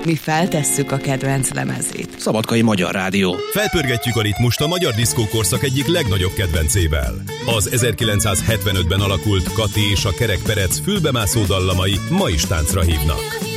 mi feltesszük a kedvenc lemezét. Szabadkai Magyar Rádió. Felpörgetjük a ritmust a magyar diszkókorszak egyik legnagyobb kedvencével. Az 1975-ben alakult Kati és a Kerek Perec fülbemászó dallamai ma is táncra hívnak.